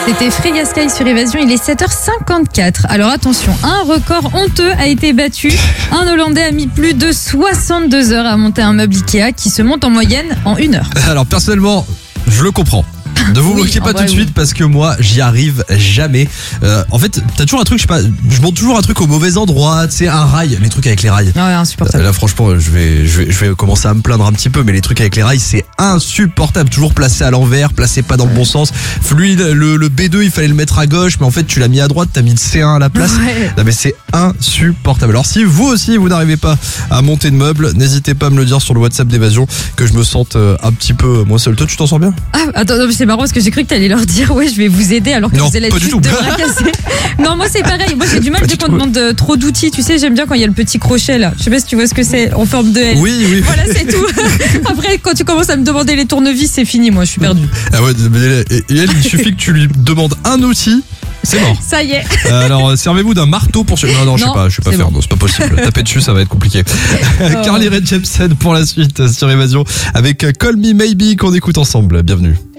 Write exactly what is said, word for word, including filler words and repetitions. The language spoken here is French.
C'était Free Sky sur Évasion, il est sept heures cinquante-quatre. Alors attention, un record honteux a été battu. Un Hollandais a mis plus de soixante-deux heures à monter un meuble Ikea qui se monte en moyenne en une heure. Alors personnellement, je le comprends. Ne vous Oui, moquez pas en tout vrai, de suite oui. parce que moi j'y arrive jamais. Euh, en fait, t'as toujours un truc, je sais pas, je monte toujours un truc au mauvais endroit, tu sais, un rail, les trucs avec les rails. Ouais, insupportable. Là franchement, je vais, je vais, je vais commencer à me plaindre un petit peu, mais les trucs avec les rails, c'est insupportable. Toujours placé à l'envers, placé pas dans le bon sens. Fluide, le, le B deux, il fallait le mettre à gauche, mais en fait tu l'as mis à droite, t'as mis le C un à la place. Ouais. Non mais c'est insupportable. Alors si vous aussi vous n'arrivez pas à monter de meubles, n'hésitez pas à me le dire sur le WhatsApp d'Évasion, que je me sente euh, un petit peu moins seul. Toi tu t'en sens bien? Ah, attends, non, mais c'est marrant parce que j'ai cru que t'allais leur dire ouais, je vais vous aider alors que Non, vous allez pas être du juste tout. de bras cassés. Non, moi c'est pareil. Moi j'ai du mal Pas dès du qu'on tout. demande euh, trop d'outils. Tu sais, j'aime bien quand il y a le petit crochet là. Je sais pas si tu vois ce que c'est en forme de L. Oui, oui. Voilà, c'est tout. Après, quand tu commences à me demander les tournevis, c'est fini. Moi, je suis perdue. Ah ouais, mais et elle, il suffit que tu lui demandes un outil, c'est mort. Ça y est. Euh, alors, servez-vous d'un marteau pour... Non, non, je sais Non, pas, je sais pas c'est faire, bon. non, c'est pas possible. Taper dessus, ça va être compliqué. Carly Rae Jepsen pour la suite sur Évasion avec Call Me Maybe qu'on écoute ensemble. Bienvenue.